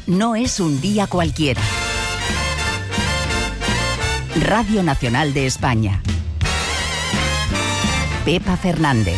no es un día cualquiera. Radio Nacional de España. Pepa Fernández.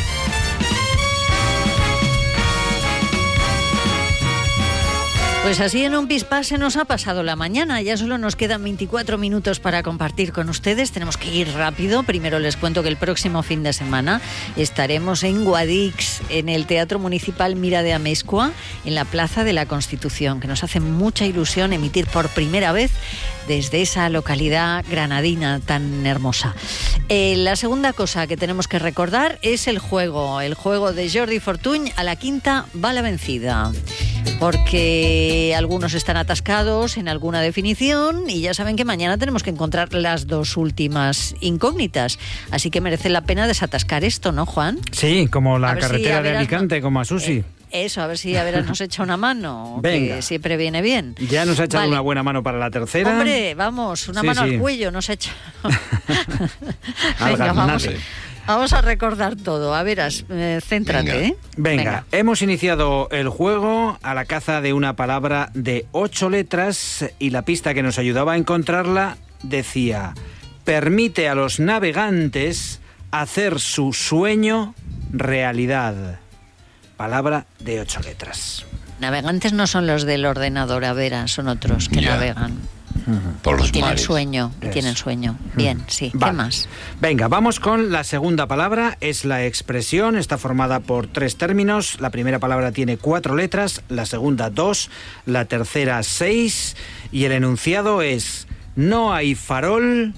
Pues así en un pispás se nos ha pasado la mañana, ya solo nos quedan 24 minutos para compartir con ustedes, tenemos que ir rápido. Primero les cuento que el próximo fin de semana estaremos en Guadix, en el Teatro Municipal Mira de Amezcua, en la Plaza de la Constitución, que nos hace mucha ilusión emitir por primera vez desde esa localidad granadina tan hermosa. La segunda cosa que tenemos que recordar es el juego de Jordi Fortuny, a la quinta va la vencida, porque algunos están atascados en alguna definición y ya saben que mañana tenemos que encontrar las dos últimas incógnitas, así que merece la pena desatascar esto, ¿no, Juan? Sí, como la carretera de Alicante, como a Susi. Eso, a ver si nos echa una mano, venga, que siempre viene bien. Ya nos ha echado una buena mano para la tercera. Hombre, vamos, una mano al cuello nos ha echado. Venga, vamos a recordar todo. A ver, céntrate. Venga, hemos iniciado el juego a la caza de una palabra de 8 letras y la pista que nos ayudaba a encontrarla decía: permite a los navegantes hacer su sueño realidad. Palabra de 8 letras. Navegantes no son los del ordenador, a ver, son otros que navegan. Por los tienen mares. Sueño, y tienen sueño. Bien, sí. Vale. ¿Qué más? Venga, vamos con la segunda palabra. Es la expresión, está formada por 3 términos. La primera palabra tiene 4 letras, la segunda 2, la tercera 6 y el enunciado es: no hay farol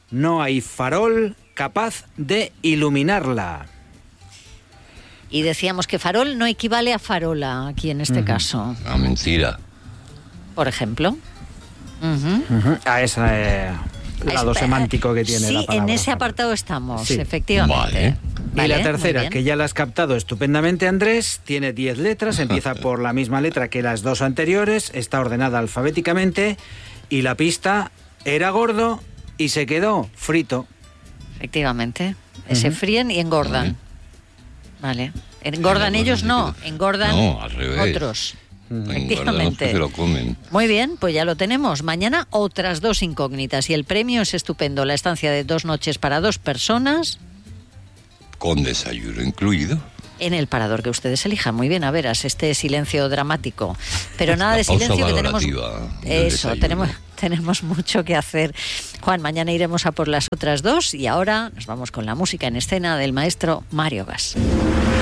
capaz de iluminarla. Y decíamos que farol no equivale a farola aquí en este caso. Ah, mentira. Por ejemplo. A ese lado semántico que tiene la palabra. Sí, en ese apartado estamos, efectivamente. Vale. Y la tercera, que ya la has captado estupendamente, Andrés, tiene 10 letras, empieza por la misma letra que las 2 anteriores, está ordenada alfabéticamente y la pista: era gordo y se quedó frito. Efectivamente. Se fríen y engordan. Vale. Engordan ellos, no, engordan al revés. otros. Efectivamente. Se lo comen. Muy bien, pues ya lo tenemos. Mañana otras 2 incógnitas y el premio es estupendo. La estancia de 2 noches para 2 personas. Con desayuno incluido. En el parador que ustedes elijan. Muy bien, a ver, este silencio dramático. Pero nada de silencio, que tenemos. Eso, tenemos mucho que hacer. Juan, mañana iremos a por las otras 2 y ahora nos vamos con la música en escena del maestro Mario Gas.